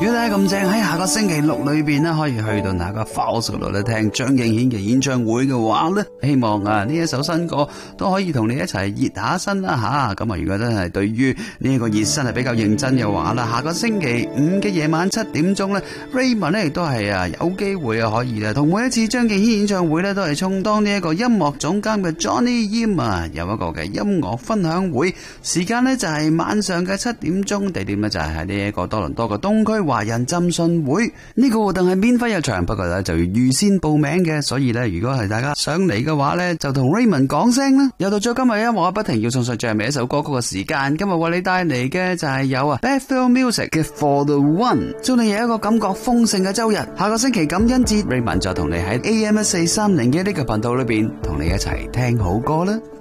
如果大家咁正喺下個星期六裏邊咧，可以去到那個 Falls 度咧聽張敬軒嘅演唱會嘅話咧，希望啊呢一首新歌都可以同你一齊熱下身啦吓。咁啊，如果真係對於呢一個熱身係比較認真嘅話啦，下個星期五嘅夜晚7點鐘咧 Raymond 咧亦都係有機會可以同每一次張敬軒演唱會咧都係充當呢一個音樂總監嘅 Johnny Yim 有一個嘅音樂分享會，時間呢就係晚上嘅7點鐘，地點呢就係喺呢一個多倫多嘅東區華人浸信會。呢個活動係免費入場，不過咧就要預先報名嘅，所以咧如果係大家想嚟嘅話咧，就同 Raymond 講聲啦。又到咗今日音樂不停要送上最後尾一首歌曲嘅時間，今日為你帶嚟嘅就係有Bethel Music 嘅 For the One， 祝你有一個感覺豐盛嘅周日。下個星期感恩節 Raymond 就同你喺AM 1430嘅呢個頻道裏邊同你一齊聽好歌啦。